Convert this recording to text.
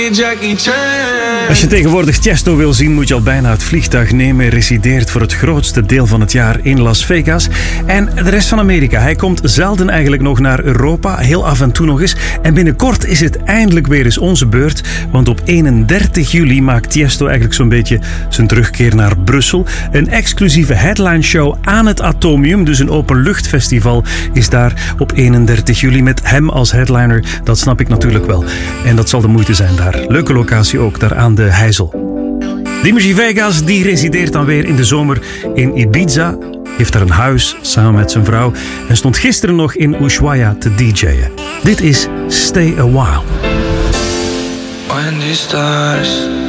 Als je tegenwoordig Tiesto wil zien, moet je al bijna het vliegtuig nemen. Resideert voor het grootste deel van het jaar in Las Vegas. En de rest van Amerika. Hij komt zelden eigenlijk nog naar Europa. Heel af en toe nog eens. En binnenkort is het eindelijk weer eens onze beurt. Want op 31 juli maakt Tiesto eigenlijk zo'n beetje zijn terugkeer naar Brussel. Een exclusieve headline show aan het Atomium. Dus een openluchtfestival is daar op 31 juli met hem als headliner. Dat snap ik natuurlijk wel. En dat zal de moeite zijn daar. Leuke locatie ook, daar aan de Heijzel. Dimitri Vegas, die resideert dan weer in de zomer in Ibiza. Heeft daar een huis samen met zijn vrouw. En stond gisteren nog in Ushuaia te DJ'en. Dit is Stay a While. When these stars